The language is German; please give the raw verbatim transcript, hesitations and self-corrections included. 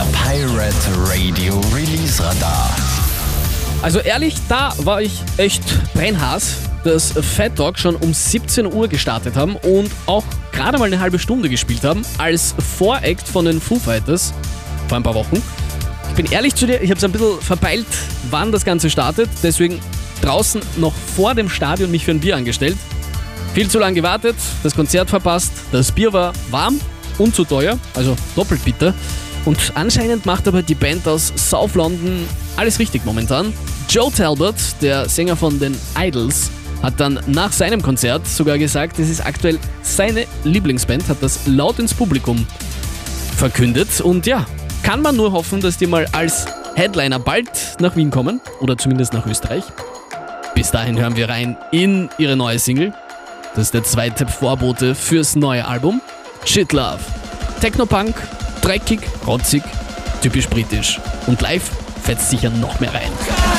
Der Pirate Radio Release Radar. Also ehrlich, da war ich echt brennhaß, dass Fat Dog schon um siebzehn Uhr gestartet haben und auch gerade mal eine halbe Stunde gespielt haben, als Voract von den Foo Fighters vor ein paar Wochen. Ich bin ehrlich zu dir, ich habe es ein bisschen verpeilt, wann das Ganze startet, deswegen draußen noch vor dem Stadion mich für ein Bier angestellt. Viel zu lange gewartet, das Konzert verpasst, das Bier war warm und zu teuer, also doppelt bitter. Und anscheinend macht aber die Band aus South London alles richtig momentan. Joe Talbot, der Sänger von den Idols, hat dann nach seinem Konzert sogar gesagt, es ist aktuell seine Lieblingsband, hat das laut ins Publikum verkündet. Und ja, kann man nur hoffen, dass die mal als Headliner bald nach Wien kommen oder zumindest nach Österreich. Bis dahin hören wir rein in ihre neue Single. Das ist der zweite Vorbote fürs neue Album. Shit Love. Technopunk, dreckig, rotzig, typisch britisch. Und live fetzt sicher noch mehr rein.